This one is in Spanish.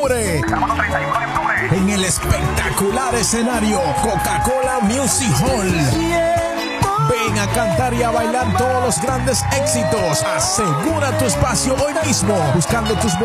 Sábado 31 de octubre. En el espectacular escenario Coca-Cola Music Hall. Ven a cantar y a bailar todos los grandes éxitos. Asegura tu espacio hoy mismo buscando tus